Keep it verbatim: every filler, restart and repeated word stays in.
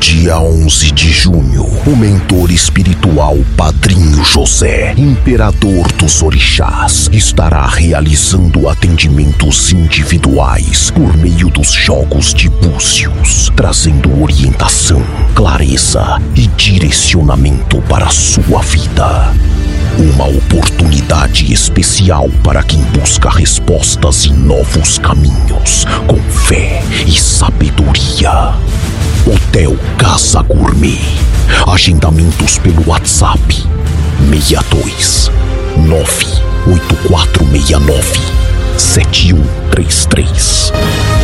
Dia onze de junho, o mentor espiritual Padrinho José, imperador dos orixás, estará realizando atendimentos individuais por meio dos jogos de Búzios, trazendo orientação, clareza e direcionamento para a sua vida. Uma oportunidade especial para quem busca respostas em novos caminhos, com fé e sabedoria. Hotel Casa Gourmet. Agendamentos pelo WhatsApp seis dois nove oito quatro seis nove sete um três três.